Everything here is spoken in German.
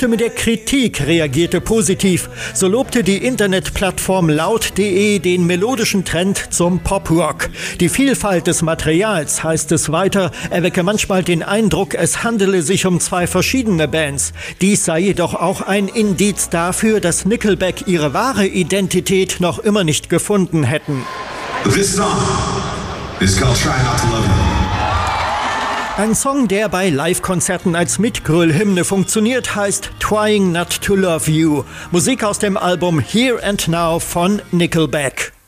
Stimme der Kritik reagierte positiv. So lobte die Internetplattform laut.de den melodischen Trend zum Poprock. Die Vielfalt des Materials, heißt es weiter, erwecke manchmal den Eindruck, es handele sich um zwei verschiedene Bands. Dies sei jedoch auch ein Indiz dafür, dass Nickelback ihre wahre Identität noch immer nicht gefunden hätten. This song is called Try Not to Love You. Ein Song, der bei Live-Konzerten als Mitgröl-Hymne funktioniert, heißt Trying Not to Love You. Musik aus dem Album Here and Now von Nickelback.